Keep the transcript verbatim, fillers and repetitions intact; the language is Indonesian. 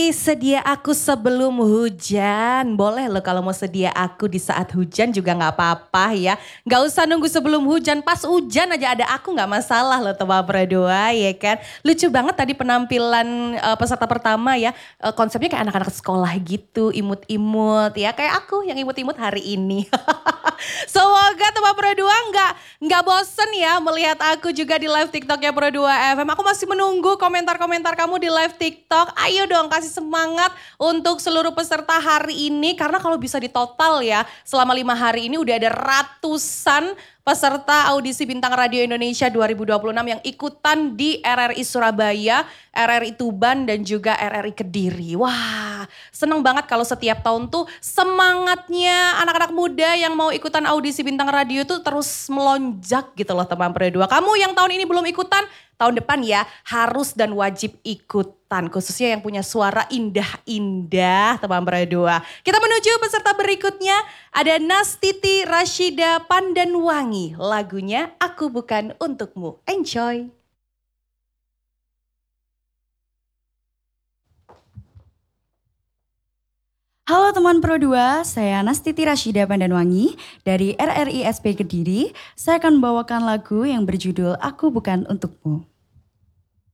Sedia aku sebelum hujan. Boleh loh kalau mau sedia aku di saat hujan juga gak apa-apa ya. Gak usah nunggu sebelum hujan, pas hujan aja ada aku gak masalah loh teman berdua ya kan. Lucu banget tadi penampilan uh, peserta pertama ya. Uh, konsepnya kayak anak-anak sekolah gitu, imut-imut ya. Kayak aku yang imut-imut hari ini. Semoga teman berdua gak, gak bosen ya melihat aku juga di live TikToknya Pro dua F M. Aku masih menunggu komentar-komentar kamu di live TikTok. Ayo dong kasih semangat untuk seluruh peserta hari ini. Karena kalau bisa ditotal ya selama lima hari ini udah ada ratusan peserta audisi Bintang Radio Indonesia dua ribu dua puluh enam yang ikutan di R R I Surabaya, R R I Tuban dan juga R R I Kediri. Wah seneng banget kalau setiap tahun tuh semangatnya anak-anak muda yang mau ikutan audisi Bintang Radio tuh terus melonjak gitu loh teman berdua. Kamu yang tahun ini belum ikutan, tahun depan ya harus dan wajib ikutan. Khususnya yang punya suara indah-indah teman berdua. Kita menuju peserta berikutnya. Ada Nastiti Rashida Pandanwangi. Lagunya Aku Bukan Untukmu. Enjoy. Halo teman Pro dua, saya Nastiti Rashida Pandanwangi dari R R I S P Kediri. Saya akan membawakan lagu yang berjudul Aku Bukan Untukmu.